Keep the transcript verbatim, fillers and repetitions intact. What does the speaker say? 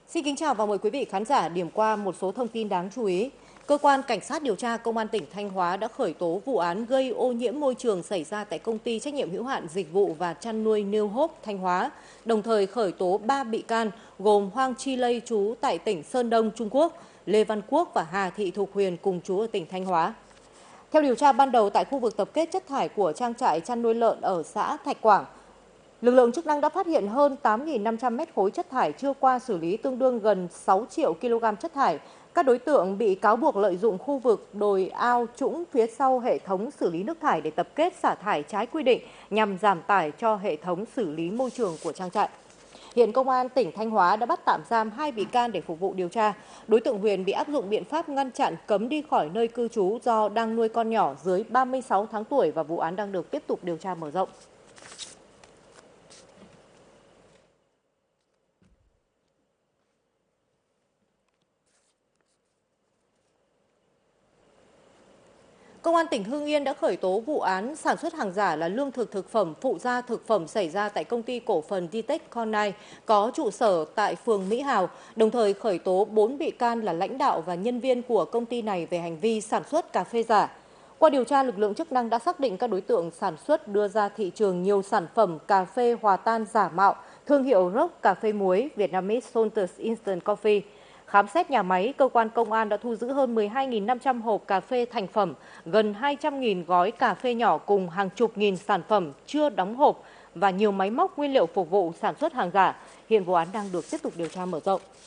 Xin kính chào và mời quý vị khán giả điểm qua một số thông tin đáng chú ý. Cơ quan Cảnh sát điều tra Công an tỉnh Thanh Hóa đã khởi tố vụ án gây ô nhiễm môi trường xảy ra tại công ty trách nhiệm hữu hạn dịch vụ và chăn nuôi New Hope Thanh Hóa, đồng thời khởi tố ba bị can gồm Hoang Chi Lây trú tại tỉnh Sơn Đông, Trung Quốc, Lê Văn Quốc và Hà Thị Thục Huyền cùng trú ở tỉnh Thanh Hóa. Theo điều tra ban đầu tại khu vực tập kết chất thải của trang trại chăn nuôi lợn ở xã Thạch Quảng, lực lượng chức năng đã phát hiện hơn tám nghìn năm trăm mét khối chất thải chưa qua xử lý, tương đương gần sáu triệu kg chất thải. Các đối tượng bị cáo buộc lợi dụng khu vực đồi ao trũng phía sau hệ thống xử lý nước thải để tập kết xả thải trái quy định nhằm giảm tải cho hệ thống xử lý môi trường của trang trại. Hiện Công an tỉnh Thanh Hóa đã bắt tạm giam hai bị can để phục vụ điều tra. Đối tượng Huyền bị áp dụng biện pháp ngăn chặn cấm đi khỏi nơi cư trú do đang nuôi con nhỏ dưới ba mươi sáu tháng tuổi và vụ án đang được tiếp tục điều tra mở rộng. Công an tỉnh Hưng Yên đã khởi tố vụ án sản xuất hàng giả là lương thực thực phẩm, phụ gia thực phẩm xảy ra tại công ty cổ phần Ditech Conai có trụ sở tại phường Mỹ Hào, đồng thời khởi tố bốn bị can là lãnh đạo và nhân viên của công ty này về hành vi sản xuất cà phê giả. Qua điều tra, lực lượng chức năng đã xác định các đối tượng sản xuất đưa ra thị trường nhiều sản phẩm cà phê hòa tan giả mạo, thương hiệu Rock cà phê muối, Vietnamese Salted Instant Coffee. Khám xét nhà máy, cơ quan công an đã thu giữ hơn mười hai nghìn năm trăm hộp cà phê thành phẩm, gần hai trăm nghìn gói cà phê nhỏ cùng hàng chục nghìn sản phẩm chưa đóng hộp và nhiều máy móc nguyên liệu phục vụ sản xuất hàng giả. Hiện vụ án đang được tiếp tục điều tra mở rộng.